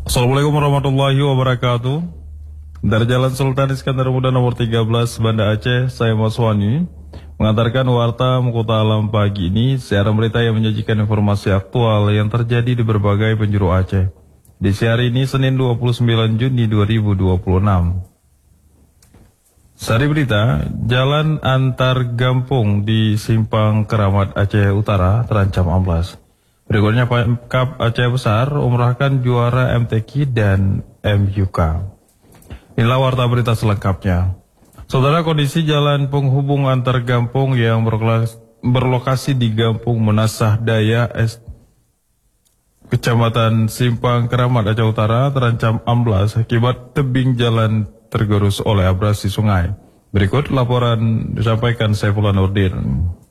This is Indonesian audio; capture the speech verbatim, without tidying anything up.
Assalamualaikum warahmatullahi wabarakatuh. Dari Jalan Sultan Iskandar Muda nomor tiga belas Banda Aceh, saya Mas Wani mengantarkan warta Muka Alam pagi ini, siaran berita yang menyajikan informasi aktual yang terjadi di berbagai penjuru Aceh. Di siang ini Senin dua puluh sembilan Juni dua ribu dua puluh enam. Sari berita, jalan antar gampung di Simpang Keramat Aceh Utara terancam amblas. Berikutnya Pemkab Aceh Besar umrahkan juara M T Q dan M U K. Inilah warta berita selengkapnya. Saudara, kondisi jalan penghubung antar gampung yang berlokasi di Gampung Menasah Daya S Kecamatan Simpang Keramat Aceh Utara terancam amblas akibat tebing jalan tergerus oleh abrasi sungai. Berikut laporan disampaikan Saifullah Nurdin.